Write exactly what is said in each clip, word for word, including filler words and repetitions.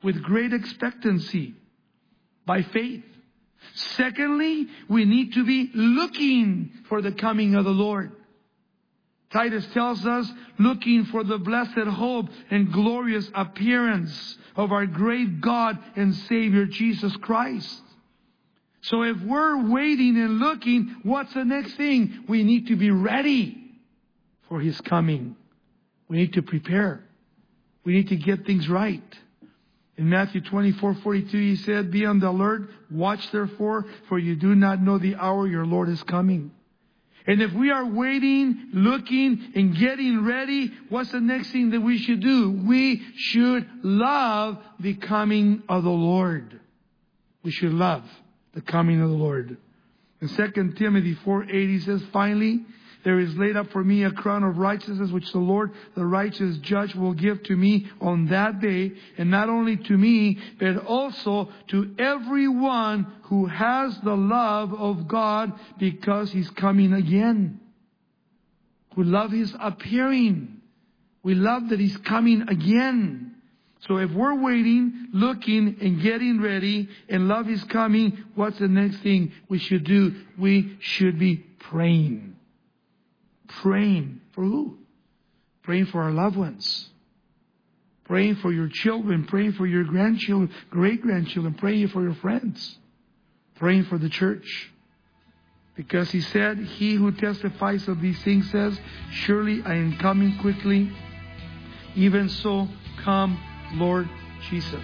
with great expectancy by faith. Secondly, we need to be looking for the coming of the Lord. Titus tells us, looking for the blessed hope and glorious appearance of our great God and Savior Jesus Christ. So if we're waiting and looking, what's the next thing? We need to be ready for His coming. We need to prepare. We need to get things right. In Matthew twenty-four forty-two, He said, be on the alert, watch therefore, for you do not know the hour your Lord is coming. And if we are waiting, looking, and getting ready, what's the next thing that we should do? We should love the coming of the Lord. We should love the coming of the Lord. In Second Timothy four eight, He says, finally, there is laid up for me a crown of righteousness, which the Lord, the righteous judge, will give to me on that day. And not only to me, but also to everyone who has the love of God, because He's coming again. Who love His appearing. We love that He's coming again. So if we're waiting, looking, and getting ready, and love is coming, what's the next thing we should do? We should be praying. Praying for who? Praying for our loved ones. Praying for your children. Praying for your grandchildren, great-grandchildren. Praying for your friends. Praying for the church. Because He said, He who testifies of these things says, surely I am coming quickly. Even so, come, Lord Jesus.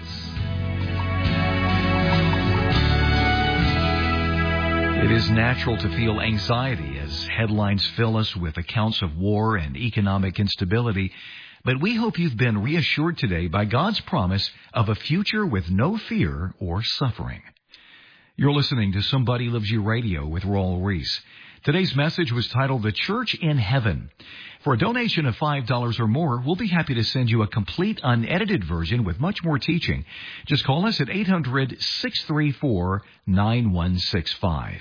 It is natural to feel anxiety as headlines fill us with accounts of war and economic instability, but we hope you've been reassured today by God's promise of a future with no fear or suffering. You're listening to Somebody Loves You Radio with Raul Reese. Today's message was titled The Church in Heaven. For a donation of five dollars or more, we'll be happy to send you a complete, unedited version with much more teaching. Just call us at eight hundred, six three four, nine one six five.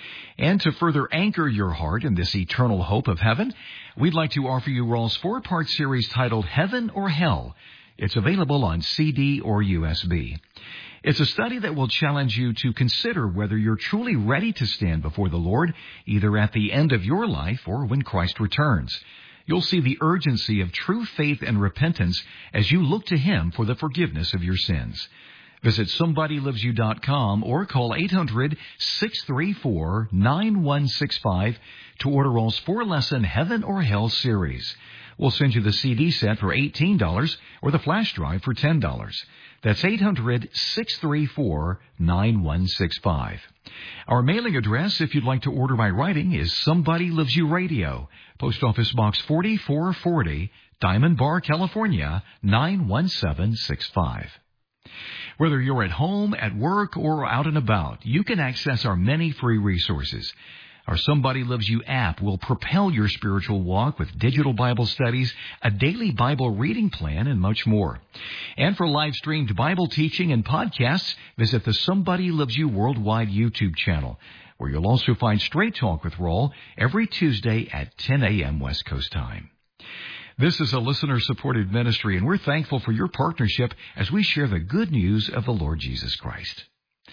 And to further anchor your heart in this eternal hope of heaven, we'd like to offer you Raul's four-part series titled Heaven or Hell. It's available on C D or U S B. It's a study that will challenge you to consider whether you're truly ready to stand before the Lord, either at the end of your life or when Christ returns. You'll see the urgency of true faith and repentance as you look to Him for the forgiveness of your sins. Visit somebody lives you dot com or call eight hundred, six three four, nine one six five to order Raul's four-lesson Heaven or Hell series. We'll send you the C D set for eighteen dollars or the flash drive for ten dollars. That's eight hundred, six three four, nine one six five. Our mailing address, if you'd like to order by writing, is Somebody Loves You Radio, Post Office Box forty-four forty, Diamond Bar, California, nine one seven six five. Whether you're at home, at work, or out and about, you can access our many free resources. Our Somebody Loves You app will propel your spiritual walk with digital Bible studies, a daily Bible reading plan, and much more. And for live-streamed Bible teaching and podcasts, visit the Somebody Loves You Worldwide YouTube channel, where you'll also find Straight Talk with Raul every Tuesday at ten a.m. West Coast time. This is a listener-supported ministry, and we're thankful for your partnership as we share the good news of the Lord Jesus Christ.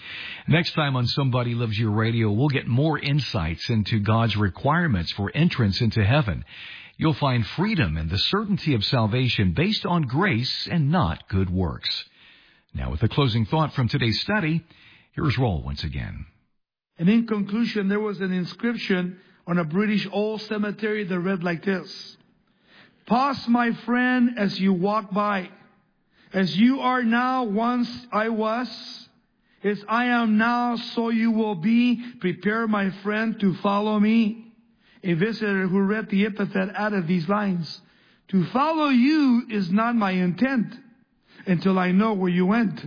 Next time on Somebody Loves You Radio, we'll get more insights into God's requirements for entrance into heaven. You'll find freedom and the certainty of salvation based on grace and not good works. Now, with a closing thought from today's study, here's Raul once again. And in conclusion, there was an inscription on a British old cemetery that read like this: "Pause, my friend, as you walk by. As you are now, once I was. As I am now, so you will be. Prepare, my friend, to follow me." A visitor who read the epitaph added these lines: "To follow you is not my intent until I know where you went."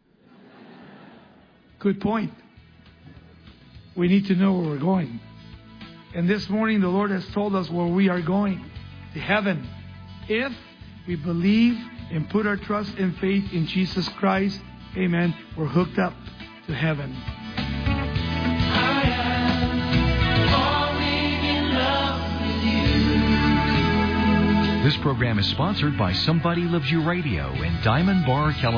Good point. We need to know where we're going. And this morning, the Lord has told us where we are going: to heaven. If we believe and put our trust and faith in Jesus Christ, amen, we're hooked up to heaven. I am falling in love with you. This program is sponsored by Somebody Loves You Radio in Diamond Bar, California.